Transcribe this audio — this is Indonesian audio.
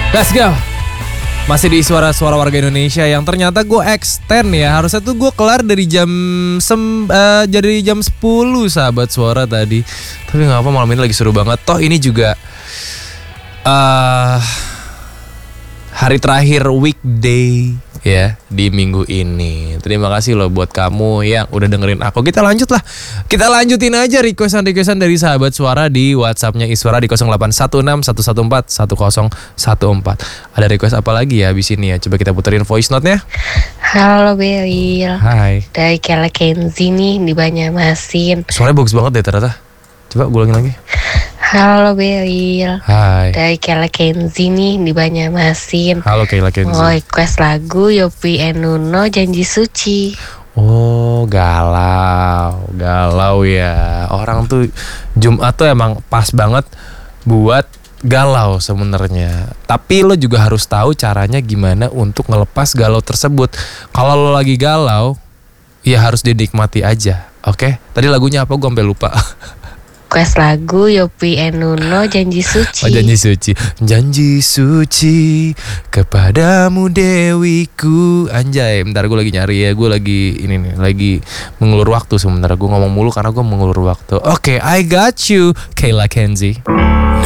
Let's go. Masih di suara-suara warga Indonesia yang ternyata gue extend ya. Harusnya tuh gue kelar dari jam 10 sahabat suara tadi. Tapi gak apa, malam ini lagi seru banget. Toh ini juga hari terakhir weekday ya di minggu ini. Terima kasih loh buat kamu yang udah dengerin aku. Kita lanjutin aja requestan dari sahabat suara di WhatsAppnya Iswara di 0816 114 1014. Ada request apa lagi ya abis ini ya? Coba kita puterin voice note-nya. Halo Beril. Hai. Dari Kela Kenzi nih di Banjarmasin. Suaranya bagus banget deh ternyata. Coba gue ulangin lagi. Halo Beril. Hai. Dari Kela Kenzi nih di Banjarmasin. Halo Kayla Kenzi. Mau request lagu Yovie and Nuno Janji Suci. Oh galau ya. Orang tuh Jumat tuh emang pas banget buat galau sebenarnya. Tapi lo juga harus tahu caranya gimana untuk ngelepas galau tersebut. Kalau lo lagi galau, ya harus dinikmati aja. Oke? Tadi lagunya apa? Gue sampai lupa. Request lagu Yovie and Nuno Janji Suci. Oh, janji suci. Janji suci kepadamu dewiku. Anjay, bentar gue lagi nyari ya. Gue lagi ini nih, lagi mengulur waktu sebentar. Gue ngomong mulu karena gue mengulur waktu. Oke, I got you, Kayla Kenzi.